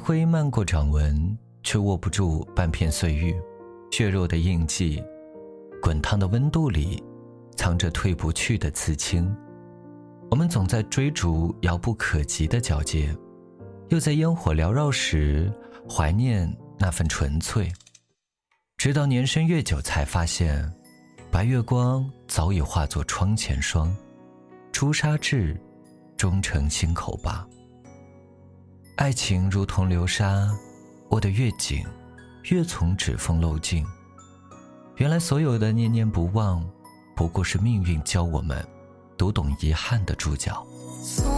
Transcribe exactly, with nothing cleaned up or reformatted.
灰漫过掌纹，却握不住半片碎玉。血肉的印记，滚烫的温度里藏着褪不去的刺青。我们总在追逐遥不可及的交界，又在烟火缭绕时怀念那份纯粹。直到年深月久，才发现白月光早已化作窗前霜，朱砂痣终成心口疤。爱情如同流沙，握得越紧，越从指缝漏尽。原来所有的念念不忘，不过是命运教我们读懂遗憾的注脚。